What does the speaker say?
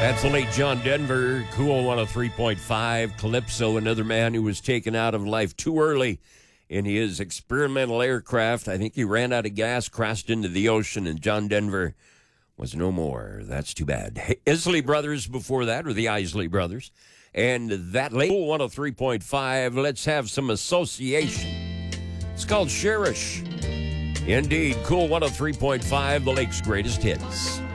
That's the late John Denver, Cool 103.5. Calypso, another man who was taken out of life too early in his experimental aircraft. I think he ran out of gas, crashed into the ocean, and John Denver was no more. That's too bad. Isley Brothers before that, or the Isley Brothers. And that late Cool 103.5, let's have some association. It's called Cherish. Indeed, Cool 103.5, the Lake's greatest hits.